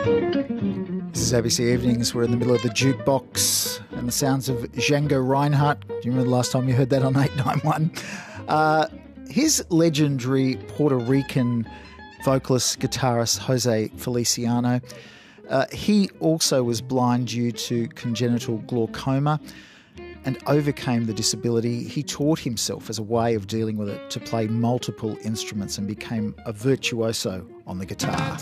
This is ABC Evenings. We're in the middle of the jukebox and the sounds of Django Reinhardt. Do you remember the last time you heard that on 891? His legendary Puerto Rican vocalist, guitarist Jose Feliciano. He also was blind due to congenital glaucoma and overcame the disability. He taught himself as a way of dealing with it to play multiple instruments and became a virtuoso on the guitar.